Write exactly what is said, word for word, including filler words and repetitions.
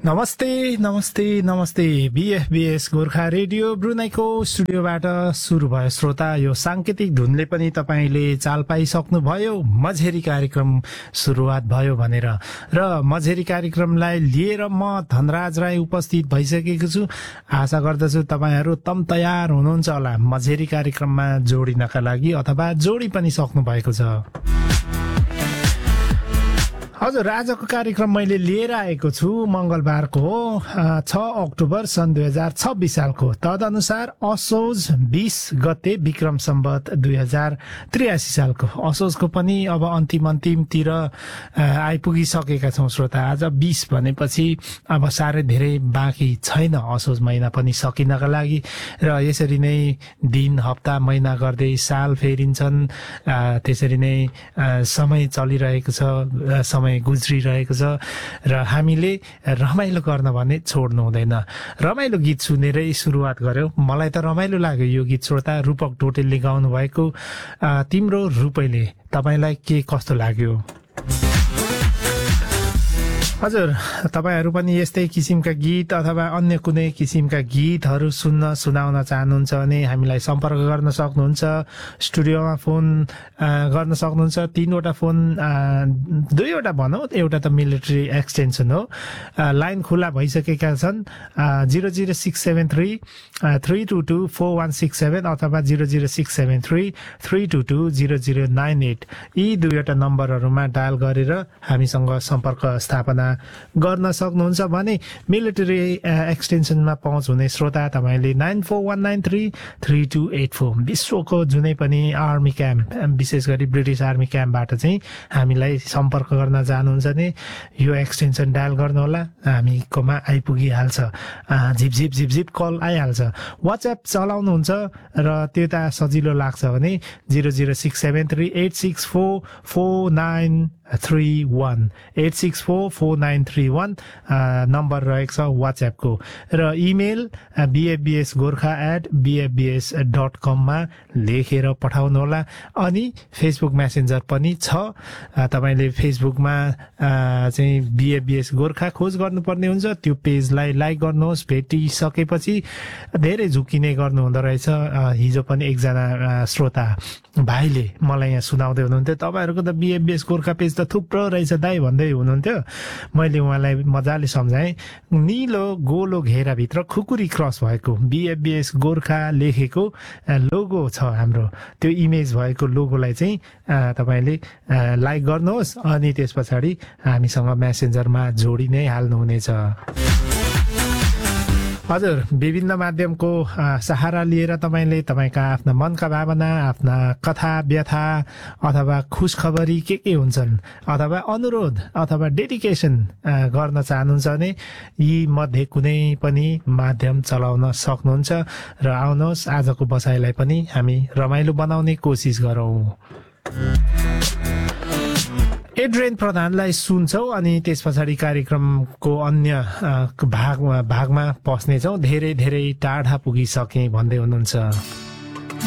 नमस्ते नमस्ते नमस्ते बीएफबीएस गोर्खा रेडियो ब्रुनाईको स्टुडियोबाट सुरु भयो श्रोता। यो सांकेतिक धुनले पनि तपाईले चाल पाइसक्नुभयो, मझेरी कार्यक्रम सुरुवात भयो भनेर। र मझेरी कार्यक्रमलाई लिएर म धनराज राई उपस्थित भइसकेको छु। आशा गर्दछु तपाईहरु तम तयार हुनुहुन्छ होला मझेरी कार्यक्रममा जोडिनका लागि, अथवा जोडी पनि सक्नु भएको छ। हजुर, आजको कार्यक्रम मैले लिएर आएको छु मंगलबारको हो छ अक्टोबर सन् दुई हजार छब्बीस सालको। तदनुसार असोज बीस गते विक्रम सम्वत दुई हजार त्रियासी सालको। असोजको पनि अब अन्तिम अन्तिमतिर आइपुगिसकेका छौं श्रोता। आज बीस भनेपछि अब साह्रै धेरै बाँकी छैन असोज महिना पनि सकिनका लागि। र यसरी नै दिन हप्ता महिना गर्दै साल फेरिन्छन्। त्यसरी नै समय चलिरहेको छ, समय गुज्रिरहेको छ र हामीले रमाइलो गर्न भने छोड्नु हुँदैन। रमाइलो गीत सुनेरै सुरुवात गर्यो। मलाई त रमाइलो लाग्यो यो गीत श्रोता। रूपक टोटेलले गाउनु भएको तिम्रो रूपैले। तपाईलाई के कस्तो लाग्यो? हजुर, तपाईहरु पनि यस्तै किसिमका गीत अथवा अन्य कुनै किसिमका गीतहरु सुन्न सुनाउन चाहनुहुन्छ भने हामीलाई सम्पर्क गर्न सक्नुहुन्छ। स्टुडियोमा फोन गर्न सक्नुहुन्छ। तीनवटा फोन, दुईवटा भनौं, एउटा त मिलिट्री एक्सटेन्सन हो। लाइन खुला भइसकेका छन्। Zero zero six seven three three two two four one six seven अथवा zero zero six seven three three two two zero zero nine at, यी दुईवटा नम्बरहरुमा डायल गरेर हामीसँग सम्पर्क स्थापना गर्न सक्नुहुन्छ भने मिलिटरी एक्सटेन्सनमा पहुँच हुने श्रोता तपाईले nine four one nine three three two at four, विश्वको जुनै पनि आर्मी क्याम्प, विशेष गरी ब्रिटिस आर्मी क्याम्पबाट चाहिँ हामीलाई सम्पर्क गर्न चाहनुहुन्छ भने यो एक्सटेन्सन डायल गर्नुहोला, हामीकोमा आइपुगिहाल्छ। Zip zip zip zip call आइहाल्छ। वाट्सएप चलाउनुहुन्छ र त्यो त सजिलो लाग्छ भने zero zero six seven three at six four four nine three one eight six four four nine three one number रहेको छ वाट्सएपको। र इमेल बीएफबीएस गोर्खा एट बीएफबीएस डट कममा लेखेर पठाउनुहोला। अनि फेसबुक मेसेन्जर पनि छ। तपाईले फेसबुकमा चाहिँ बीएफबीएस गोर्खा खोज गर्नुपर्ने हुन्छ। त्यो पेजलाई लाइक गर्नुहोस्। भेटिसकेपछि धेरै झुकिने गर्नु हुँदो रहेछ। हिजो पनि एकजना श्रोता भाइले मलाई यहाँ सुनाउँदै हुनुहुन्थ्यो, तपाईहरुको त बीएफबीएस गोर्खा पेज त थुप्रो रहेछ दाइ भन्दै हुनुहुन्थ्यो। मैले उहाँलाई मजाले सम्झाएँ, निलो गोलो घेराभित्र खुकुरी क्रस भएको बीएफबीएस गोर्खा लेखेको लोगो छ हाम्रो। त्यो इमेज भएको लोगोलाई चाहिँ तपाईले लाइक गर्नुहोस्। अनि त्यस पछाडि हामीसँग मेसेन्जरमा जोडी नै हाल्नुहुनेछ। हजुर, विभिन्न माध्यमको सहारा लिएर तपाईले तपाईका आफ्ना मनका भावना, आफ्ना कथा व्यथा अथवा खुशखबरी के के हुन्छन्, अथवा अनुरोध अथवा डेडिकेसन गर्न चाहनुहुन्छ भने यी मध्ये कुनै पनि माध्यम चलाउन सक्नुहुन्छ। र आउनुहोस्, आजको बसाइलाई पनि हामी रमाइलो बनाउने कोसिस गरौं। एड्रेन प्रधानलाई सुन्छौ अनि त्यस पछाडि कार्यक्रमको अन्य भागमा भागमा पस्नेछौं। धेरै धेरै टाढा पुगिसके भन्दै हुनुहुन्छ।